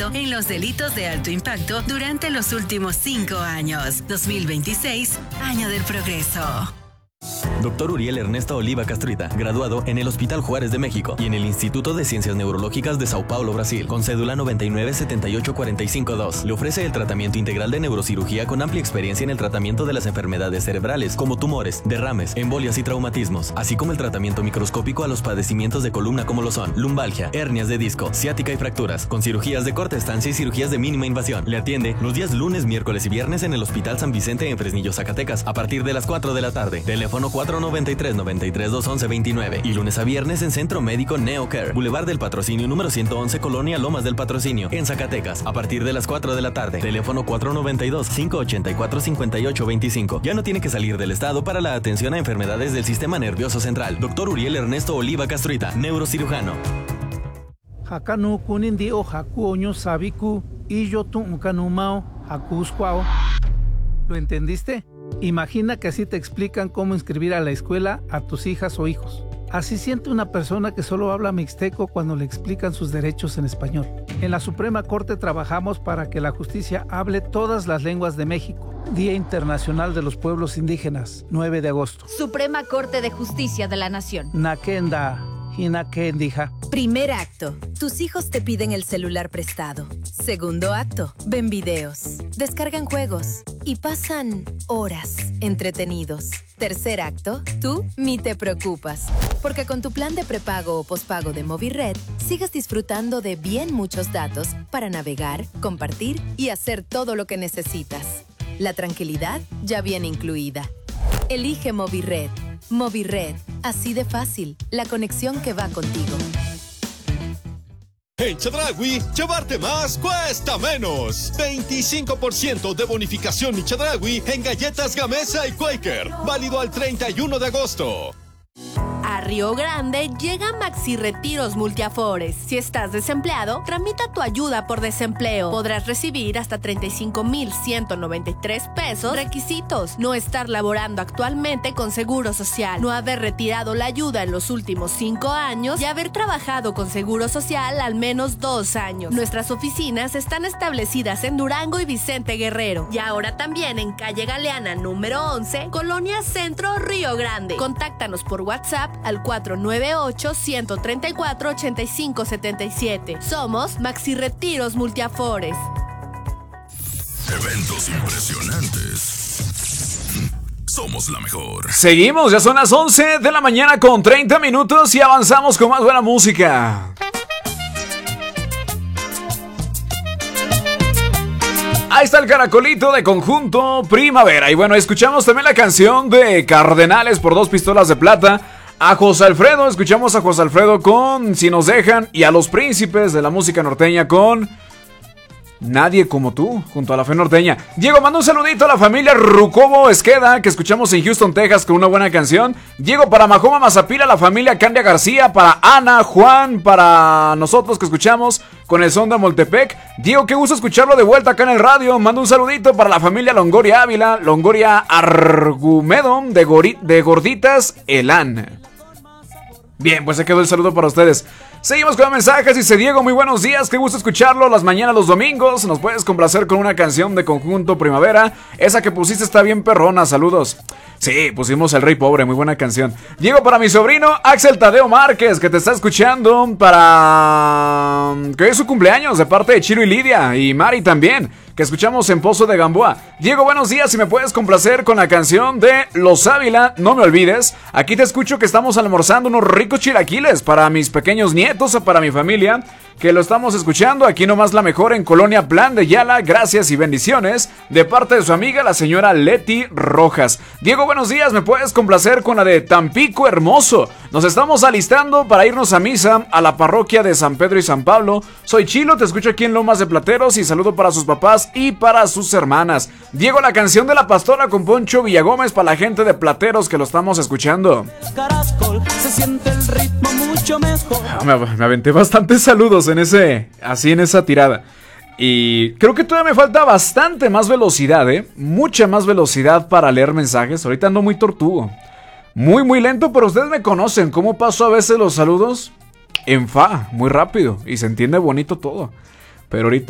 incremento en los delitos de alto impacto durante los últimos 5 años. 2026, año del progreso. Dr. Uriel Ernesto Oliva Castruita, graduado en el Hospital Juárez de México y en el Instituto de Ciencias Neurológicas de Sao Paulo, Brasil, con cédula 9978452. Le ofrece el tratamiento integral de neurocirugía con amplia experiencia en el tratamiento de las enfermedades cerebrales, como tumores, derrames, embolias y traumatismos, así como el tratamiento microscópico a los padecimientos de columna como lo son lumbalgia, hernias de disco, ciática y fracturas, con cirugías de corta estancia y cirugías de mínima invasión. Le atiende los días lunes, miércoles y viernes en el Hospital San Vicente en Fresnillo, Zacatecas, a partir de las 4 de la tarde. Teléfono 493-93-211-29 y lunes a viernes en Centro Médico NeoCare, Boulevard del Patrocinio número 111, Colonia Lomas del Patrocinio, en Zacatecas, a partir de las 4 de la tarde. Teléfono 492-584-5825. Ya no tiene que salir del estado para la atención a enfermedades del sistema nervioso central. Dr. Uriel Ernesto Oliva Castruita, neurocirujano. Hakanu kunindi o haku oño sabiku y yo tu unkanumao hakuskwao. ¿Lo entendiste? Imagina que así te explican cómo inscribir a la escuela a tus hijas o hijos. Así siente una persona que solo habla mixteco cuando le explican sus derechos en español. En la Suprema Corte trabajamos para que la justicia hable todas las lenguas de México. Día Internacional de los Pueblos Indígenas, 9 de agosto. Suprema Corte de Justicia de la Nación. Nakenda, Hinakendija. Primer acto. Tus hijos te piden el celular prestado. Segundo acto. Ven videos, descargan juegos y pasan horas entretenidos. Tercer acto. Tú ni te preocupas, porque con tu plan de prepago o pospago de Movirred sigues disfrutando de bien muchos datos para navegar, compartir y hacer todo lo que necesitas. La tranquilidad ya viene incluida. Elige Movirred. Movirred, así de fácil, la conexión que va contigo. En Chedraui, llevarte más cuesta menos. 25% de bonificación y Chedraui en galletas Gamesa y Quaker. Válido al 31 de agosto. A Río Grande llega Maxi Retiros Multiafores. Si estás desempleado, tramita tu ayuda por desempleo. Podrás recibir hasta 35,193 pesos. Requisitos: no estar laborando actualmente con Seguro Social, no haber retirado la ayuda en los últimos 5 años y haber trabajado con Seguro Social al menos 2 años. Nuestras oficinas están establecidas en Durango y Vicente Guerrero. Y ahora también en Calle Galeana número 11, Colonia Centro, Río Grande. Contáctanos por WhatsApp al 498-134-8577. Somos Maxi Retiros Multiafores. Eventos impresionantes. Somos la mejor. Seguimos, ya son las 11 de la mañana con 30 minutos y avanzamos con más buena música. Ahí está el caracolito de Conjunto Primavera. Y bueno, escuchamos también la canción de Cardenales por 2 pistolas de plata. A José Alfredo, escuchamos a José Alfredo con Si nos dejan. Y a los príncipes de la música norteña con Nadie como tú, junto a la fe norteña. Diego, manda un saludito a la familia Rucobo Esqueda, que escuchamos en Houston, Texas, con una buena canción. Diego, para Mahoma Mazapila, la familia Candia García. Para Ana, Juan, para nosotros que escuchamos con el son de Moltepec. Diego, qué gusto escucharlo de vuelta acá en el radio. Manda un saludito para la familia Longoria Ávila, Longoria Argumedo, de Gorditas Elán. Bien, pues se quedó el saludo para ustedes. Seguimos con mensajes. Dice Diego, muy buenos días, qué gusto escucharlo las mañanas, los domingos. Nos puedes complacer con una canción de Conjunto Primavera. Esa que pusiste está bien perrona, saludos. Sí, pusimos El Rey Pobre, muy buena canción. Diego, para mi sobrino Axel Tadeo Márquez, que te está escuchando, para que es su cumpleaños, de parte de Chiro y Lidia, y Mari también, que escuchamos en Pozo de Gamboa. Diego, buenos días, si me puedes complacer con la canción de Los Ávila, No me olvides. Aquí te escucho que estamos almorzando unos ricos chilaquiles para mis pequeños nietos o para mi familia, que lo estamos escuchando aquí nomás la mejor en Colonia Plan de Yala. Gracias y bendiciones de parte de su amiga la señora Leti Rojas. Diego, buenos días, me puedes complacer con la de Tampico Hermoso. Nos estamos alistando para irnos a misa a la parroquia de San Pedro y San Pablo. Soy Chilo, te escucho aquí en Lomas de Plateros y saludo para sus papás y para sus hermanas. Diego, la canción de La Pastora con Poncho Villagómez para la gente de Plateros que lo estamos escuchando. Se siente el ritmo mucho mejor. Me aventé bastantes saludos en esa tirada. Y creo que todavía me falta bastante más velocidad, mucha más velocidad para leer mensajes. Ahorita ando muy tortugo, muy lento, pero ustedes me conocen. ¿Cómo paso a veces los saludos? En fa, muy rápido, y se entiende bonito todo. Pero ahorita